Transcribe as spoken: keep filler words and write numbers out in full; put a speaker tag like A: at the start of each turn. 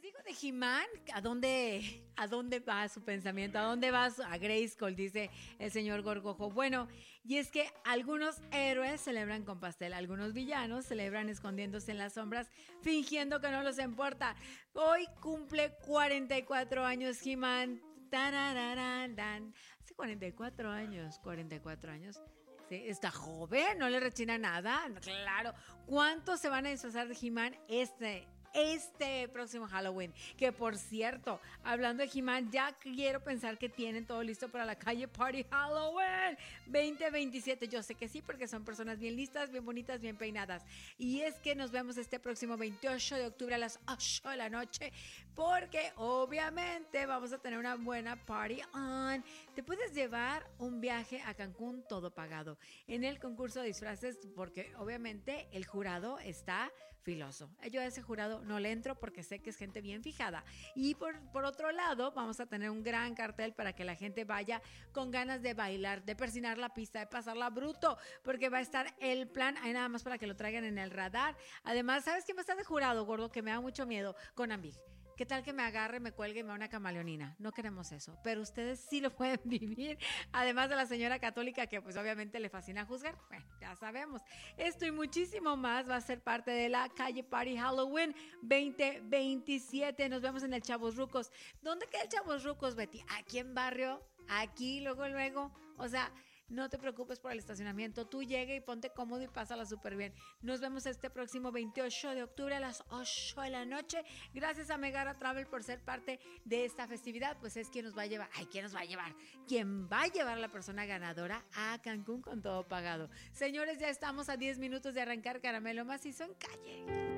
A: digo de He-Man, ¿a dónde, ¿a dónde va su pensamiento? ¿A dónde va su, a Grayskull? Dice el señor Gorgojo. Bueno, y es que algunos héroes celebran con pastel, algunos villanos celebran escondiéndose en las sombras, fingiendo que no los importa. Hoy cumple cuarenta y cuatro años He-Man. Tarararán. Hace cuarenta y cuatro años, cuarenta y cuatro años. Sí, está joven, no le rechina nada. Claro. ¿Cuántos se van a disfrazar de He-Man este Este próximo Halloween? Que por cierto, hablando de He-Man, ya quiero pensar que tienen todo listo para la calle Party Halloween veinte veintisiete. Yo sé que sí, porque son personas bien listas, bien bonitas, bien peinadas. Y es que nos vemos este próximo veintiocho de octubre a las ocho de la noche, porque obviamente vamos a tener una buena party on. Te puedes llevar un viaje a Cancún todo pagado en el concurso de disfraces, porque obviamente el jurado está filoso. Yo a ese jurado no le entro porque sé que es gente bien fijada. Y por, por otro lado, vamos a tener un gran cartel para que la gente vaya con ganas de bailar, de persinar la pista, de pasarla bruto, porque va a estar el plan, ahí nada más para que lo traigan en el radar. Además, ¿sabes quién va a estar de jurado, gordo? Que me da mucho miedo, con Ambig. ¿Qué tal que me agarre, me cuelgue y me da una camaleonina? No queremos eso, pero ustedes sí lo pueden vivir. Además de la señora católica que pues obviamente le fascina juzgar, bueno, ya sabemos. Esto y muchísimo más va a ser parte de la calle Party Halloween veinte veintisiete. Nos vemos en el Chavos Rucos. ¿Dónde queda el Chavos Rucos, Betty? Aquí en barrio, aquí, luego, luego. O sea, no te preocupes por el estacionamiento. Tú llega y ponte cómodo y pásala súper bien. Nos vemos este próximo veintiocho de octubre a las ocho de la noche. Gracias a Megara Travel por ser parte de esta festividad. Pues es quien nos va a llevar. Ay, ¿quién nos va a llevar? ¿Quién va a llevar a la persona ganadora a Cancún con todo pagado? Señores, ya estamos a diez minutos de arrancar Caramelo Macizo en calle.